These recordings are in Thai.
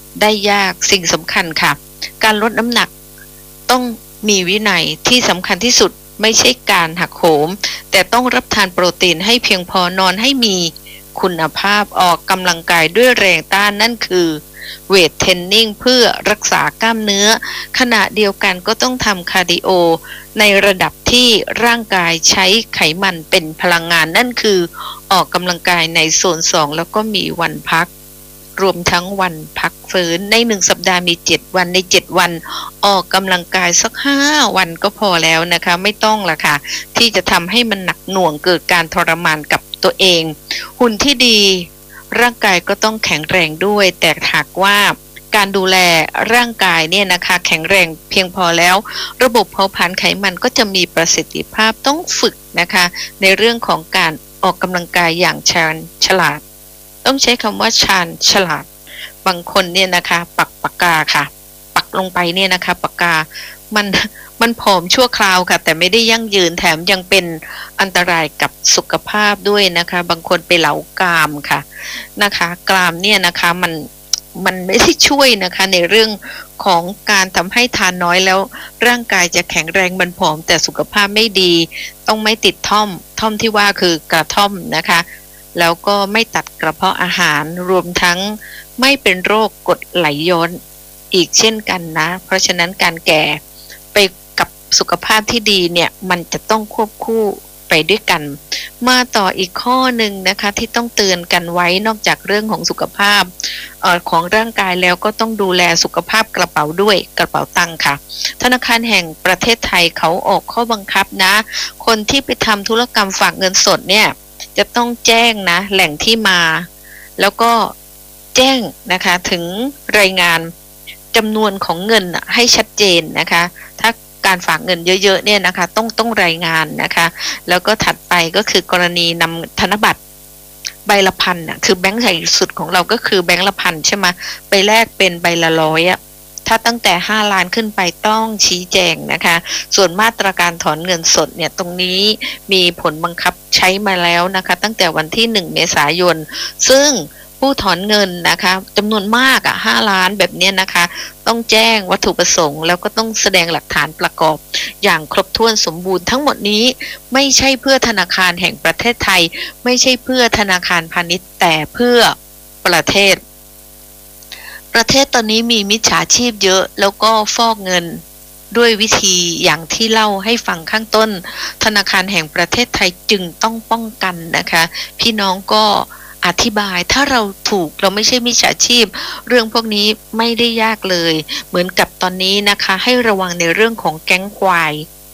ได้ยากสิ่งสำคัญค่ะการลดน้ำหนักต้องมีวินัยที่สำคัญที่สุดไม่ใช่การหักโหมแต่ต้องรับทานโปรตีนให้เพียงพอนอนให้มีคุณภาพออกกำลังกายด้วยแรงต้านนั่นคือเวทเทรนนิ่งเพื่อรักษากล้ามเนื้อขณะเดียวกันก็ต้องทำคาร์ดิโอในระดับที่ร่างกายใช้ไขมันเป็นพลังงานนั่นคือออกกำลังกายในโซน2แล้วก็มีวันพักรวมทั้งวันพักฟื้นใน1สัปดาห์มี7วันใน7วันออกกำลังกายสัก5วันก็พอแล้วนะคะไม่ต้องละค่ะที่จะทำให้มันหนักหน่วงเกิดการทรมานกับตัวเองหุ่นที่ดีร่างกายก็ต้องแข็งแรงด้วยแต่หากว่าการดูแลร่างกายเนี่ยนะคะแข็งแรงเพียงพอแล้วระบบเผาผลาญไขมันก็จะมีประสิทธิภาพต้องฝึกนะคะในเรื่องของการออกกำลังกายอย่างชาญฉลาดต้องใช้คำว่าชาญฉลาดบางคนเนี่ยนะคะปักปากกาค่ะปักลงไปเนี่ยนะคะปากกามันมันผอมชั่วคราวค่ะแต่ไม่ได้ยั่งยืนแถมยังเป็นอันตรายกับสุขภาพด้วยนะคะบางคนไปเหลากรามค่ะนะคะกรามเนี่ยนะคะมันไม่ได้ช่วยนะคะในเรื่องของการทำให้ทานน้อยแล้วร่างกายจะแข็งแรงมันผอมแต่สุขภาพไม่ดีต้องไม่ติดท่อมที่ว่าคือกระท่อมนะคะแล้วก็ไม่ตัดกระเพาะอาหารรวมทั้งไม่เป็นโรคกรดไหลย้อนอีกเช่นกันนะเพราะฉะนั้นการแก่ไปกับสุขภาพที่ดีเนี่ยมันจะต้องควบคู่ไปด้วยกันมาต่ออีกข้อหนึ่งนะคะที่ต้องเตือนกันไว้นอกจากเรื่องของสุขภาพของร่างกายแล้วก็ต้องดูแลสุขภาพกระเป๋าด้วยกระเป๋าตังค์ค่ะธนาคารแห่งประเทศไทยเขาออกข้อบังคับนะคนที่ไปทำธุรกรรมฝากเงินสดเนี่ยจะต้องแจ้งนะแหล่งที่มาแล้วก็แจ้งนะคะถึงรายงานจำนวนของเงินให้ชัดเจนนะคะถ้าการฝากเงินเยอะๆเนี่ยนะคะต้องรายงานนะคะแล้วก็ถัดไปก็คือกรณีนำธนบัตรใบละพันน่ะคือแบงค์ใหญ่สุดของเราก็คือแบงค์ละพันใช่ไหมไปแลกเป็นใบละร้อยอะถ้าตั้งแต่5 ล้านขึ้นไปต้องชี้แจงนะคะส่วนมาตรการถอนเงินสดเนี่ยตรงนี้มีผลบังคับใช้มาแล้วนะคะตั้งแต่วันที่1 เมษายนซึ่งผู้ถอนเงินนะคะจำนวนมาก5 ล้านแบบนี้นะคะต้องแจ้งวัตถุประสงค์แล้วก็ต้องแสดงหลักฐานประกอบอย่างครบถ้วนสมบูรณ์ทั้งหมดนี้ไม่ใช่เพื่อธนาคารแห่งประเทศไทยไม่ใช่เพื่อธนาคารพาณิชย์แต่เพื่อประเทศตอนนี้มีมิจฉาชีพเยอะแล้วก็ฟอกเงินด้วยวิธีอย่างที่เล่าให้ฟังข้างต้นธนาคารแห่งประเทศไทยจึงต้องป้องกันนะคะพี่น้องก็อธิบายถ้าเราถูกเราไม่ใช่มิจฉาชีพเรื่องพวกนี้ไม่ได้ยากเลยเหมือนกับตอนนี้นะคะให้ระวังในเรื่องของแก๊งควาย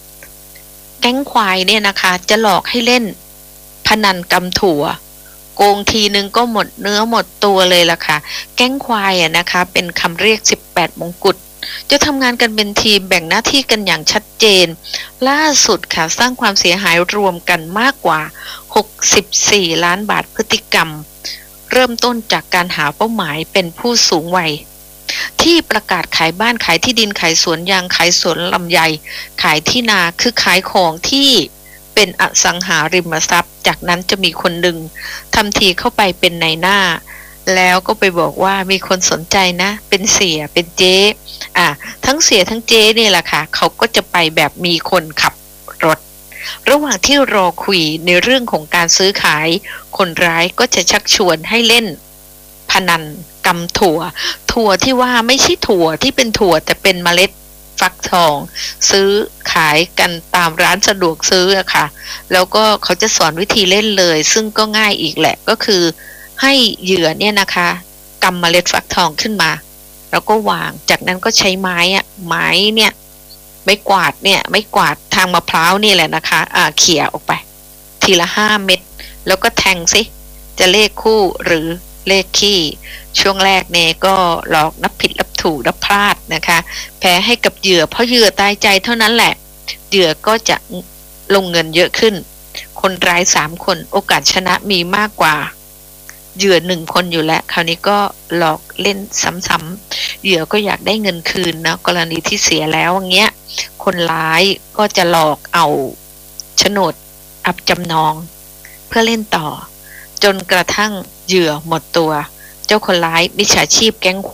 เนี่ยนะคะจะหลอกให้เล่นพนันกำถั่วโกงทีนึงก็หมดเนื้อหมดตัวเลยล่ะค่ะแก๊งควายนะคะเป็นคำเรียก18 มงกุฎจะทำงานกันเป็นทีมแบ่งหน้าที่กันอย่างชัดเจนล่าสุดค่ะสร้างความเสียหายรวมกันมากกว่า64 ล้านบาทพฤติกรรมเริ่มต้นจากการหาเป้าหมายเป็นผู้สูงวัยที่ประกาศขายบ้านขายที่ดินขายสวนยางขายสวนลำไยขายที่นาคือขายของที่เป็นอสังหาริมทรัพย์จากนั้นจะมีคนหนึ่งทำทีเข้าไปเป็นนายหน้าแล้วก็ไปบอกว่ามีคนสนใจนะเป็นเสียเป็นเจ๊ทั้งเสียทั้งเจ๊นี่แหละค่ะเขาก็จะไปแบบมีคนขับรถระหว่างที่รอคุยในเรื่องของการซื้อขายคนร้ายก็จะชักชวนให้เล่นพนันกำถั่วที่ว่าไม่ใช่ถั่วที่เป็นถั่วแต่เป็นเมล็ดฟักทองซื้อขายกันตามร้านสะดวกซื้อค่ะแล้วก็เขาจะสอนวิธีเล่นเลยซึ่งก็ง่ายอีกแหละก็คือให้เหยื่อเนี่ยนะคะกำเมล็ดฟักทองขึ้นมาแล้วก็วางจากนั้นก็ใช้ไม้เนี่ยไม้กวาดทางมะพร้าวนี่แหละนะคะเขี่ยออกไปทีละ5 เม็ดแล้วก็แทงสิจะเลขคู่หรือเลขคี่ช่วงแรกเนี่ยก็หลอกนับผิดนับถูกนับพลาดนะคะแพ้ให้กับเหยื่อเพราะเหยื่อตายใจเท่านั้นแหละเหยื่อก็จะลงเงินเยอะขึ้นคนร้าย3 คนโอกาสชนะมีมากกว่าเหยื่อ1 คนอยู่แล้วคราวนี้ก็หลอกเล่นซ้ำๆเหยื่อก็อยากได้เงินคืนนะกรณีที่เสียแล้วอย่างเงี้ยคนร้ายก็จะหลอกเอาโฉนดอับจำนองเพื่อเล่นต่อจนกระทั่งเหยื่อหมดตัวเจ้าคนร้ายมิจฉาชีพแก๊ง